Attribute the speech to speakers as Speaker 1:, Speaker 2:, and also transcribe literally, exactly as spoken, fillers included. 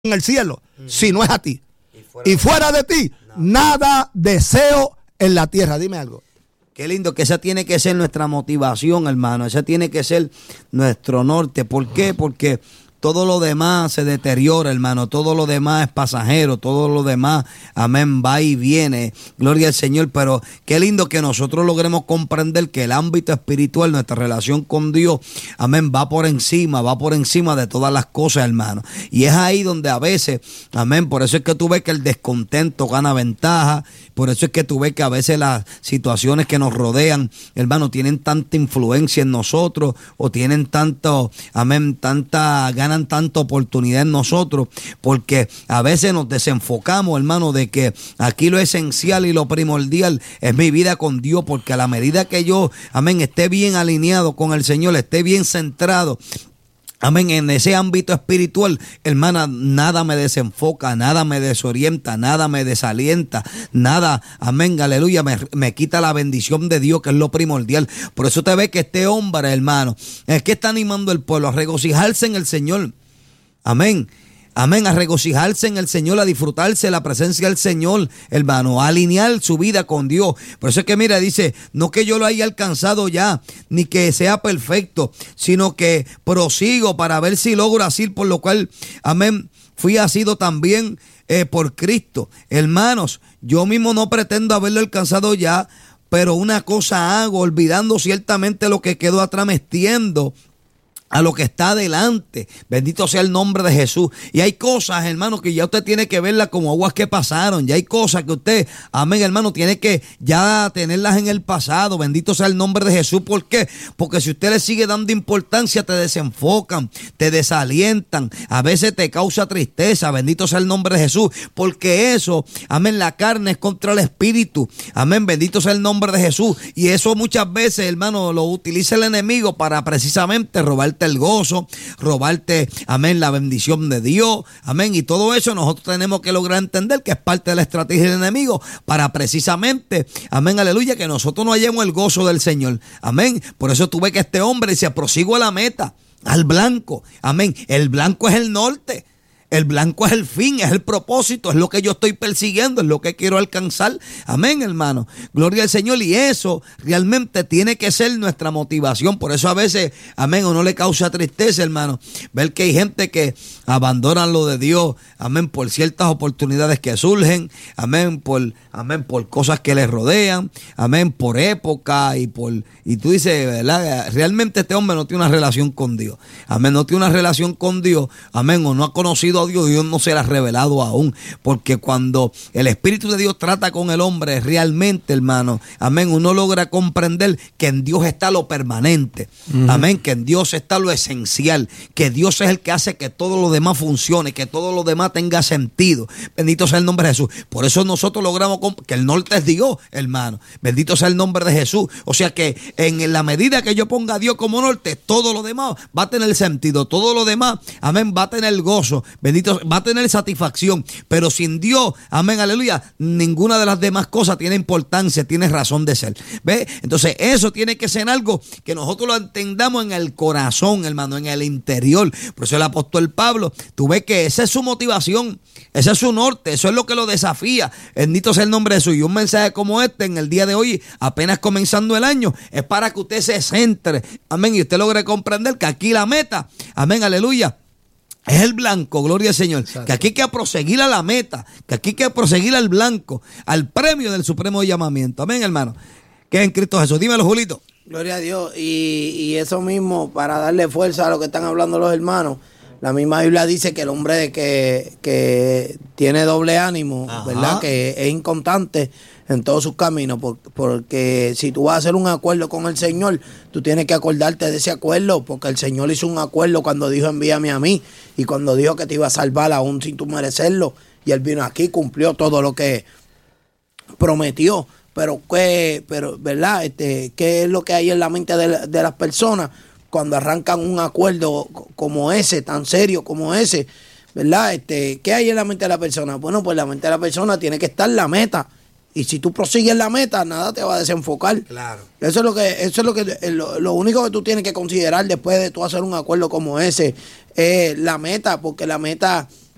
Speaker 1: en el cielo, uh-huh. si no es a ti. Y fuera, y fuera de ti, no. nada deseo en la tierra. Dime algo.
Speaker 2: Qué lindo, que esa tiene que ser nuestra motivación, hermano. Esa tiene que ser nuestro norte. ¿Por qué? Porque todo lo demás se deteriora, hermano. Todo lo demás es pasajero. Todo lo demás, amén, va y viene. Gloria al Señor. Pero qué lindo que nosotros logremos comprender que el ámbito espiritual, nuestra relación con Dios, amén, va por encima, va por encima de todas las cosas, hermano. Y es ahí donde a veces, amén, por eso es que tú ves que el descontento gana ventaja. Por eso es que tú ves que a veces las situaciones que nos rodean, hermano, tienen tanta influencia en nosotros o tienen tanto, amén, tanta ganas, ganan tanta oportunidad en nosotros, porque a veces nos desenfocamos, hermano, de que aquí lo esencial y lo primordial es mi vida con Dios, porque a la medida que yo, amén, esté bien alineado con el Señor, esté bien centrado, amén, en ese ámbito espiritual, hermana, nada me desenfoca, nada me desorienta, nada me desalienta, nada, amén, aleluya, me, me quita la bendición de Dios, que es lo primordial. Por eso te ve que este hombre, hermano, es que está animando al pueblo a regocijarse en el Señor, amén. Amén, a regocijarse en el Señor, a disfrutarse de la presencia del Señor, hermano, a alinear su vida con Dios. Por eso es que mira, dice, no que yo lo haya alcanzado ya, ni que sea perfecto, sino que prosigo para ver si logro así, por lo cual, amén, fui asido también eh, por Cristo. Hermanos, yo mismo no pretendo haberlo alcanzado ya, pero una cosa hago, olvidando ciertamente lo que quedó atrás, me extiendo a lo que está adelante. Bendito sea el nombre de Jesús. Y hay cosas, hermano, que ya usted tiene que verlas como aguas que pasaron. Ya hay cosas que usted, amén, hermano, tiene que ya tenerlas en el pasado. Bendito sea el nombre de Jesús. ¿Por qué? Porque si usted le sigue dando importancia, te desenfocan, te desalientan. A veces te causa tristeza. Bendito sea el nombre de Jesús. Porque eso, amén, la carne es contra el espíritu. Amén, bendito sea el nombre de Jesús. Y eso muchas veces, hermano, lo utiliza el enemigo para precisamente robarte el gozo, robarte, amén, la bendición de Dios, amén, y todo eso nosotros tenemos que lograr entender que es parte de la estrategia del enemigo para precisamente, amén, aleluya, que nosotros no hallemos el gozo del Señor, amén. Por eso tú ves que este hombre dice, prosigo a la meta, al blanco, amén. El blanco es el norte. El blanco es el fin, es el propósito, es lo que yo estoy persiguiendo, es lo que quiero alcanzar. Amén, hermano. Gloria al Señor. Y eso realmente tiene que ser nuestra motivación. Por eso a veces, amén, uno le causa tristeza, hermano, ver que hay gente que abandonan lo de Dios, amén, por ciertas oportunidades que surgen, amén, por, amén, por cosas que les rodean, amén, por época y por, y tú dices, ¿verdad? Realmente este hombre no tiene una relación con Dios, amén, no tiene una relación con Dios, amén, o no ha conocido a Dios, Dios no se la ha revelado aún, porque cuando el Espíritu de Dios trata con el hombre, realmente, hermano, amén, uno logra comprender que en Dios está lo permanente, uh-huh. amén, que en Dios está lo esencial, que Dios es el que hace que todo lo demás funcione, que todo lo demás tenga sentido. Bendito sea el nombre de Jesús. Por eso nosotros logramos que el norte es Dios, hermano. Bendito sea el nombre de Jesús. O sea que en la medida que yo ponga a Dios como norte, todo lo demás va a tener sentido, todo lo demás, amén, va a tener gozo, bendito, va a tener satisfacción. Pero sin Dios, amén, aleluya, ninguna de las demás cosas tiene importancia, tiene razón de ser. ¿Ve? Entonces eso tiene que ser algo que nosotros lo entendamos en el corazón, hermano, en el interior. Por eso el apóstol Pablo, tú ves que esa es su motivación, ese es su norte, eso es lo que lo desafía. Bendito sea el nombre de Jesús. Y un mensaje como este en el día de hoy, apenas comenzando el año, es para que usted se centre, amén, y usted logre comprender que aquí la meta, amén, aleluya, es el blanco, gloria al Señor. Exacto. Que aquí hay que proseguir a la meta, que aquí hay que proseguir al blanco, al premio del supremo llamamiento, amén, hermano, que es en Cristo Jesús. Dímelo, Julito.
Speaker 3: Gloria a Dios. Y, y eso mismo, para darle fuerza a lo que están hablando los hermanos, la misma Biblia dice que el hombre que, que tiene doble ánimo, ajá, ¿verdad? Que es inconstante en todos sus caminos, por, porque si tú vas a hacer un acuerdo con el Señor, tú tienes que acordarte de ese acuerdo, porque el Señor hizo un acuerdo cuando dijo envíame a mí, y cuando dijo que te iba a salvar aún sin tú merecerlo, y Él vino aquí, cumplió todo lo que prometió. Pero, ¿qué, pero ¿verdad? Este, ¿qué es lo que hay en la mente de, de las personas cuando arrancan un acuerdo como ese, tan serio como ese, ¿verdad? Este, ¿qué hay en la mente de la persona? Bueno, pues la mente de la persona tiene que estar en la meta. Y si tú prosigues la meta, nada te va a desenfocar. Claro. Eso es lo que, eso es lo que, lo, lo único que tú tienes que considerar después de tú hacer un acuerdo como ese, es la meta, porque la meta